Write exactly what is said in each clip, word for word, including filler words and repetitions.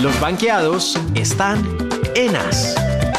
Los banqueados están en As.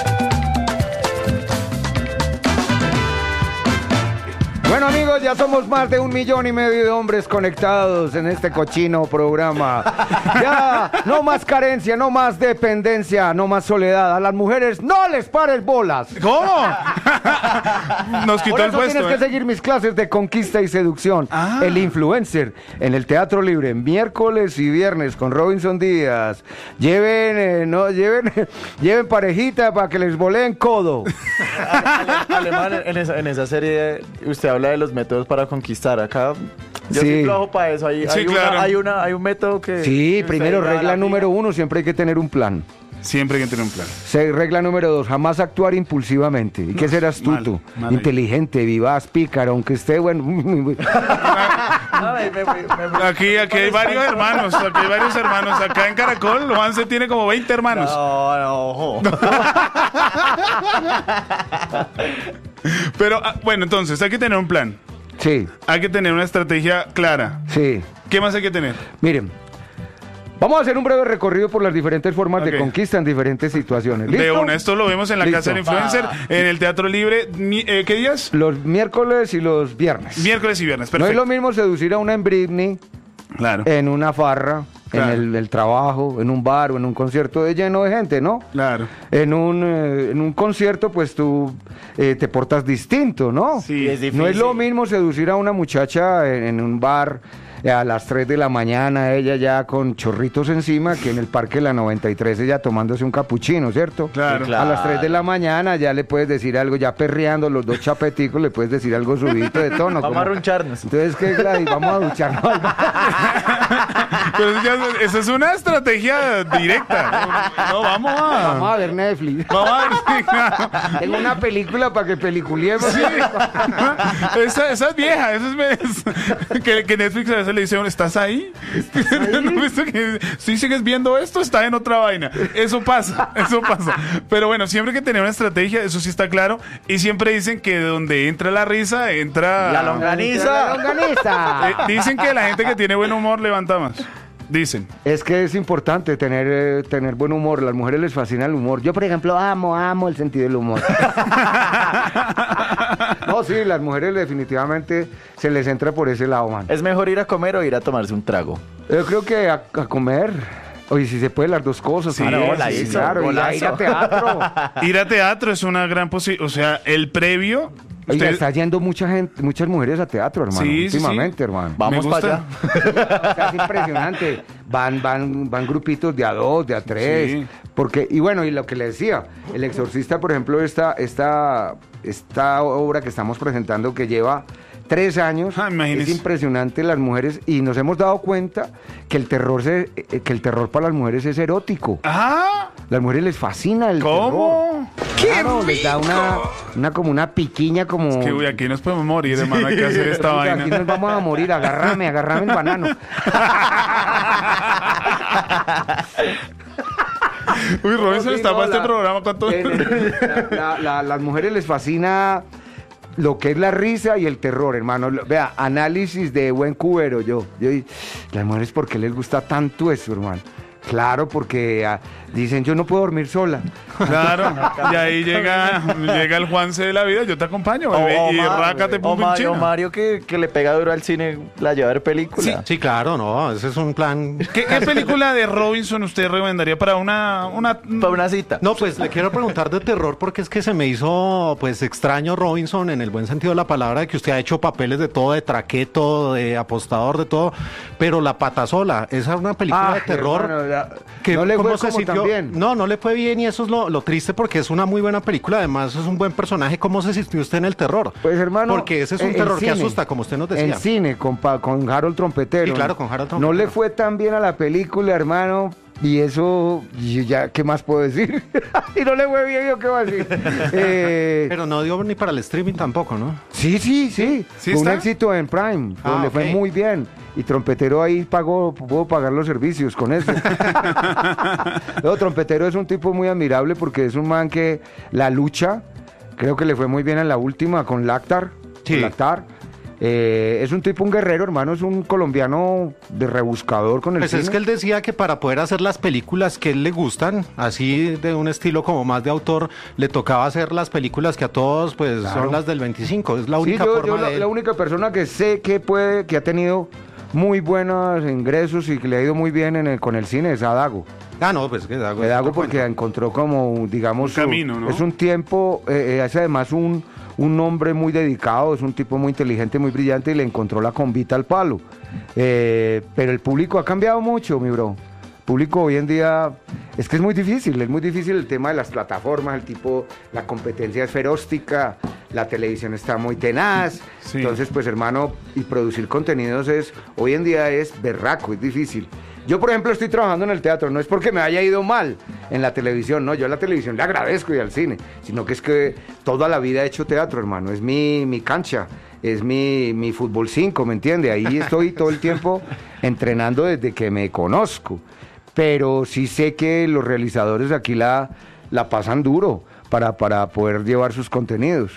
Bueno, amigos, ya somos más de un millón y medio de hombres conectados en este cochino programa. Ya, no más carencia, no más dependencia, no más soledad. A las mujeres no les pares bolas. ¿Cómo? Nos quitó Por el eso puesto. tienes ¿eh? que seguir mis clases de conquista y seducción. Ah. El influencer en el Teatro Libre, miércoles y viernes con Robinson Díaz. Lleven, eh, no, lleven, lleven parejita para que les voleen codo. Alemán, en esa, en esa serie usted habla de los métodos para conquistar. Acá yo Sí. sí flojo para eso. Hay, Sí, hay, claro. una, hay, una, hay un método que... Sí, que primero, usted lleva a regla la número amiga. uno, siempre hay que tener un plan. Siempre hay que tener un plan. Se- regla número dos, jamás actuar impulsivamente. Hay que No, ser astuto, mal, mal ahí. inteligente, vivaz, pícaro, aunque esté bueno. Ay, me- me- me- Aquí, aquí hay varios hermanos, aquí hay varios hermanos. Acá en Caracol, Juanse tiene como veinte hermanos. No, no, ojo. Pero, ah, bueno, entonces, hay que tener un plan. Sí, Hay que tener una estrategia clara. sí. ¿Qué más hay que tener? Miren, vamos a hacer un breve recorrido por las diferentes formas Ok. de conquista en diferentes situaciones. De ¿Listo? una, esto lo vemos en la Listo. Casa del Influencer, en el Teatro Libre. Mi- eh, ¿Qué días? Los miércoles y los viernes. Miércoles y viernes, No es perfecto. lo mismo seducir a una en Britney, Claro, en una farra, Claro. en el, el trabajo, en un bar o en un concierto de lleno de gente, ¿no? claro. En un, eh, en un concierto, pues tú eh, te portas distinto, ¿no? Sí. Es difícil. No es lo mismo seducir a una muchacha en, en un bar eh, a las tres de la mañana, ella ya con chorritos encima, que en el Parque de la noventa y tres ella tomándose un capuchino, ¿cierto? Claro. Sí, claro. A las tres de la mañana ya le puedes decir algo, ya perreando los dos chapeticos, le puedes decir algo subidito de tono. Vamos como- a runcharnos. Entonces, ¿qué, Gladys? Vamos a ducharnos. Pero eso ya- esa es una estrategia directa. No, vamos a... Vamos a ver Netflix. Vamos a ver, sí, claro. Tengo una película para que peliculiemos. Esa, esa es vieja, esa es, es- que, que Netflix a veces le dice, ¿estás ahí? ¿No has visto que si sigues viendo esto, está en otra vaina? Eso pasa, eso pasa. Pero bueno, siempre hay que tener una estrategia, eso sí está claro. Y siempre dicen que donde entra la risa, entra... La longaniza. La longaniza. Eh, dicen que la gente que tiene buen humor levanta más. Dicen. Es que es importante tener, eh, tener buen humor. Las mujeres les fascina el humor. Yo, por ejemplo, amo, amo el sentido del humor. No, sí, las mujeres definitivamente se les entra por ese lado, man. ¿Es mejor ir a comer o ir a tomarse un trago? Yo creo que a, a comer. Oye, si se puede las dos cosas. Sí, ah, no, la sí, hizo, claro, ir a, ir a golazo. teatro. Ir a teatro es una gran posibilidad. O sea, el previo... Oiga, ustedes- está yendo mucha gente, muchas mujeres a teatro, hermano, Sí, sí, sí. últimamente, hermano. Vamos Me para gusta. allá. O sea, es impresionante. Van, van, van grupitos de a dos, de a tres. Sí. Porque, y bueno, y lo que le decía, El Exorcista, por ejemplo, esta, esta, esta obra que estamos presentando que lleva tres años, Ah, imagínese. es impresionante las mujeres, y nos hemos dado cuenta que el terror se, eh, que el terror para las mujeres es erótico. Ah, Las mujeres les fascina el ¿cómo? terror. Claro, les da una, una como una piquiña como. Que uy, aquí nos podemos morir, hermano. Hay que hacer esta Oiga, aquí vaina. nos vamos a morir, agárrame, agárrame el banano. Uy, Robinson Sí, está no, para este la- programa. ¿Cuánto? eh, la- la- la- las mujeres les fascina lo que es la risa y el terror, hermano. Lo- Vea, análisis de buen cubero, yo. yo las mujeres, ¿por qué les gusta tanto eso, hermano? Claro, porque ah, dicen, yo no puedo dormir sola. Claro. Y ahí llega, llega el Juanse de la vida. Yo te acompaño, bebé. O- o y Mario, rácate, o pum, pum, Mario, china. Mario que, que le pega duro al cine, la lleva a ver película. Sí, claro, no, ese es un plan. ¿Qué, qué película de Robinson usted recomendaría para una... una... Para una cita. No, pues le quiero preguntar de terror porque es que se me hizo pues extraño Robinson en el buen sentido de la palabra, de que usted ha hecho papeles de todo, de traqueto, de apostador, de todo, pero La Pata Sola, esa es una película Ah, de terror. hermano, la- que no le ¿cómo fue se como sintió? tan bien. No, no le fue bien y eso es lo, lo triste porque es una muy buena película, además es un buen personaje. ¿Cómo se sintió usted en el terror? Pues hermano, porque ese es un en terror que cine, asusta, como usted nos decía. En cine, con, pa- con Harold Trompetero. Sí, claro, con Harold No Trompetero. le fue tan bien a la película, hermano. Y eso, y ya, ¿qué más puedo decir? Y no le fue bien, ¿yo qué voy a decir? Eh, Pero no dio ni para el streaming tampoco, ¿no? sí, sí, sí. ¿Sí Fue un está? éxito en Prime. Ah, le fue ok. muy bien. Y Trompetero ahí pagó, pudo pagar los servicios con eso. No, Trompetero es un tipo muy admirable porque es un man que la lucha, creo que le fue muy bien en la última con Lactar. Sí. Con Lactar. Eh, es un tipo, un guerrero, hermano, es un colombiano de rebuscador con el Pues cine. es que él decía que para poder hacer las películas que él le gustan, así de un estilo como más de autor, le tocaba hacer las películas que a todos pues Claro. son las del veinticinco, es la Sí, única yo, forma yo de la, él. la única persona que sé que puede, que ha tenido muy buenos ingresos y que le ha ido muy bien en el- con el cine es a Dago. Ah, no, pues que Dago. Le Dago no porque cuenta. encontró como, digamos, Un su- camino, ¿no? es un tiempo, eh, eh, es además un, un hombre muy dedicado, es un tipo muy inteligente, muy brillante y le encontró la convita al palo. Eh, pero el público ha cambiado mucho, mi bro. El público hoy en día, es que es muy difícil, es muy difícil el tema de las plataformas, el tipo, la competencia es feróstica, la televisión está muy tenaz, Sí. entonces pues hermano, y producir contenidos es, hoy en día es berraco, es difícil. Yo, por ejemplo, estoy trabajando en el teatro, no es porque me haya ido mal en la televisión, no, yo a la televisión le agradezco y al cine, sino que es que toda la vida he hecho teatro, hermano, es mi, mi cancha, es mi, mi fútbol cinco, ¿me entiende? Ahí estoy todo el tiempo entrenando desde que me conozco, pero sí sé que los realizadores aquí la, la pasan duro para, para poder llevar sus contenidos.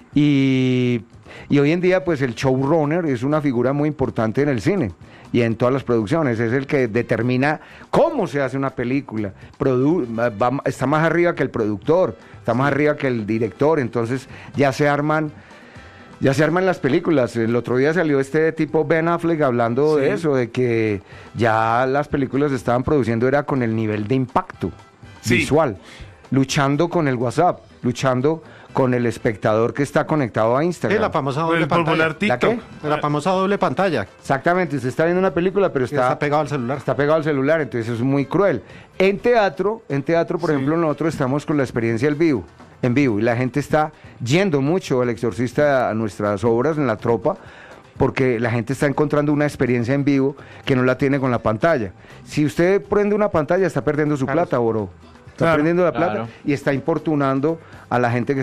Y, y hoy en día, pues el showrunner es una figura muy importante en el cine y en todas las producciones. Es el que determina cómo se hace una película. Produ- va- está más arriba que el productor, está más arriba que el director. Entonces ya se arman, ya se arman las películas. El otro día salió este tipo Ben Affleck hablando de eso, de que ya las películas se estaban produciendo era con el nivel de impacto Sí. visual, luchando con el WhatsApp, luchando con el espectador que está conectado a Sí, Instagram. la famosa Por doble el popular pantalla. ¿La qué? TikTok. La famosa doble pantalla. Exactamente, usted está viendo una película, pero Está, está, pegado al celular. está pegado al celular, entonces eso es muy cruel. En teatro, en teatro, por Sí. ejemplo, nosotros estamos con la experiencia del vivo, en vivo, y la gente está yendo mucho al Exorcista a nuestras obras en la tropa, porque la gente está encontrando una experiencia en vivo que no la tiene con la pantalla. Si usted prende una pantalla, está perdiendo su Claro. plata, bro. Está Claro. perdiendo la plata Claro. y está importunando a la gente que